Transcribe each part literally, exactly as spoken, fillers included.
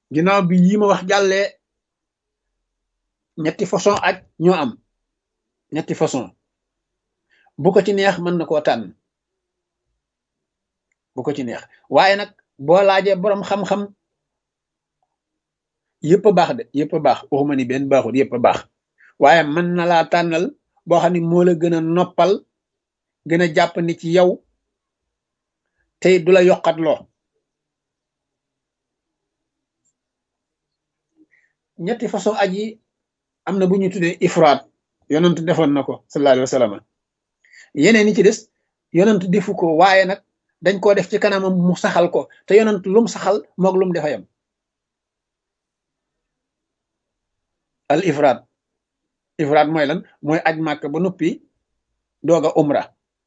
ginnaaw bi yi ma wax jàllee ñetti façon aj ñoo am ñetti façon bu ko ci neex mën na koo tànn bu ko ci neex waaye nag boo laajee boroom xam-xam yëpp a baax de yëpp a baax waxuma ni benn baaxul yëpp a baax waaye mën na laa tànnal boo xam ne moo la gën a noppal gën a jàpp ni ci yow tey du la yokkat loo ñetti façon aj yi am na bu ñu tuddee ifraat yonent defoon na ko sallallahu alayhi wa sallam yeneen yi ci des yonent defu ko waaye nag dañ koo def ci kanamam mu saxal ko te yonent lum saxal moog lum defa yam al ifraat ifraat mooy lan mooy aj màkk ba noppi doog a umra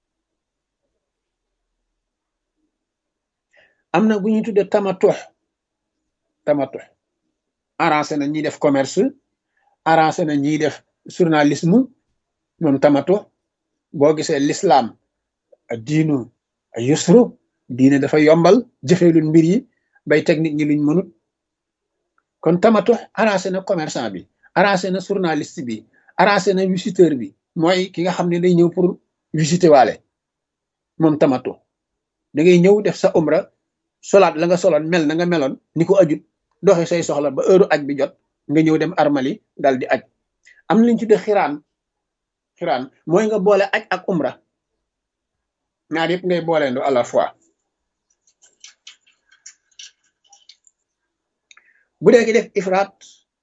am na bu ñuy tuddee tamatux tamatux arrangé na ñiy def commerce arrangé na ñiy def journalisme moom tamatux boo gisee l'islam diinu yusru diine dafa yombal jëfeelul mbir yi bay teg nit ñi luñ mënut kon tamatux arrangé na commerçant bi arrangé na journaliste bi arrangé na visiteur bi mooy ki nga xam ne day ñëw pour visiter waale moom tamatux da ngay ñëw def sa umra solaat la nga soloon mel na nga meloon ni ko ajut doxi say soxla ba heure aj bi jot nga ñëw dem armali dal di aj am na liñ tuddee xiraan xiraan mooy nga boole aj ak umra ñaar yëpp ngay booleendo à la fois bu dee ki def ifraat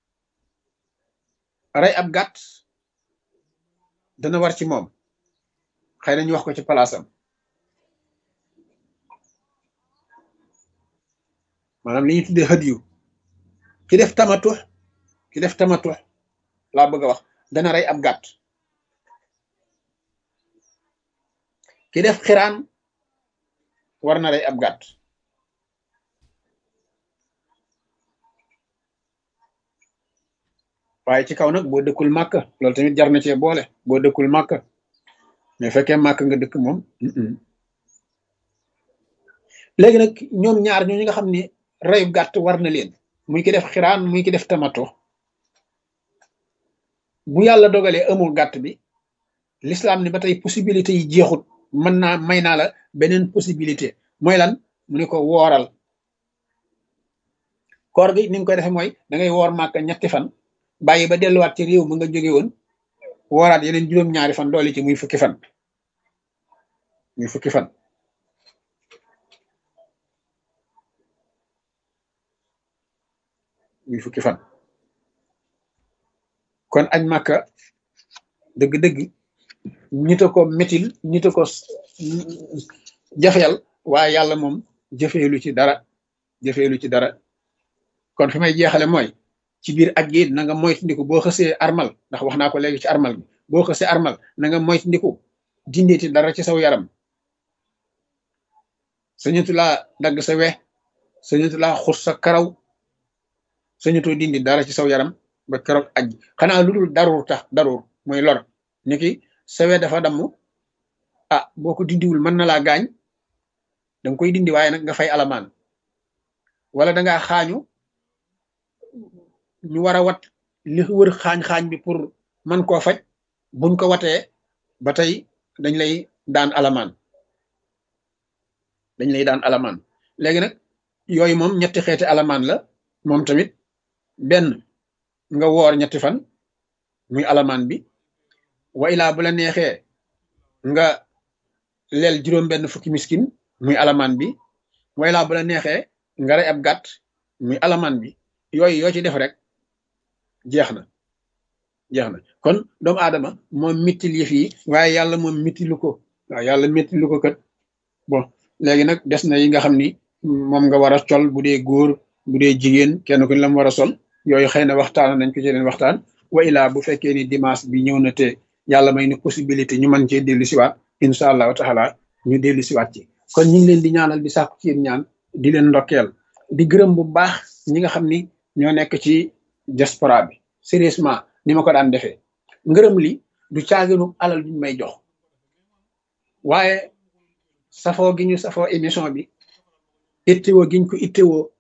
rey ab gàtt dana war ci moom xëy na ñu wax ko ci palaasam maanaam li ñuy tuddee hadiyu ki def tamatux ki def tamatux laa bëgg a wax dana rey ab gàtt ki def xiraan war na rey ab gàtt waaye ci kaw nag boo dëkkul màkk loolu tamit jar na cee boole boo dëkkul màkk mais fekkee màkk nga dëkk moom léegi nag ñoom ñaar ñoo ñi nga xam ne reyu gàtt war na leen muy ki def xiraan muy ki def tamato bu yàlla dogalee amul gàtt bi l'islam ni ba tey possibilité yi jeexut mën naa may naa la beneen possibilité mooy lan mu ne ko wooral koor gi ni nga koy defee mooy da ngay woor màkk ñetti fan bàyyi ba delluwaat ci réew mu nga jóge woon wooraat yeneen juróom-ñaari fan doole ci muy fukki fan muy fukki fan muy fukki fan kon añ màkka dëgg-dëgg ñita ko métil ñita ko jafeel waaye yàlla moom jëfeelu ci dara jëfeelu ci dara kon fi may jeexale mooy ci biir aj gi na nga moytandiku boo xësee armal ndax wax naa ko léegi ci armal bi boo xësee armal na nga moytandiku dindeeti dara ci saw yaram sañatu laa dagg sa we sañatu laa xus sa karaw sañatoo dindi dara ci saw yaram ba keroog aj xanaa lu dul darur tax darur mooy lor niki sa we dafa damm ah boo ko dindiwul mën na laa gaañ danga koy dindi waaye nag nga fay alamaan wala dangaa xaañu ñu war a wat li wër xaañ-xaañ bi pour mën koo faj buñ ko watee ba tey dañ lay daan alamaan dañ lay daan alamaan léegi nag yooyu moom ñetti xeeti alamaan la moom tamit benn nga woor ñetti fan muy alamaan bi wa ilaa bu la neexee nga leel juróom benn fukki miskin muy alamaan bi wa ilaa bu la neexee nga rey ab gàtt muy alamaan bi yooyu yoo ci def rek jeex na jeex na kon doomu aadama moom mittil yëf yi waaye yàlla moom mittilu ko waaw yàlla mittilu ko kat bon léegi nag des na yi nga xam ni moom nga war a col bu dee góor bu dee jigéen kenn ku ne la mu war a sol yooyu xëy na waxtaan nañ ko ci leen waxtaan wa ilaa bu fekkee ni dimanche bi ñëw na te yàlla may ni possibilité ñu mën cee dellu siwaat incha allahu taala ñu dellu siwaat ci kon ñu ngi leen di ñaanal di sàkku ci yéen ñaan di leen ndokkeel di gërëm bu baax ñi nga xam ni ñoo nekk ci diaspora bi sérieusement ni ma ko daan defee ngërëm li du caaginu alal duñ may jox waaye safoo gi ñu safoo émission bi ittewoo giñ ko ittewoo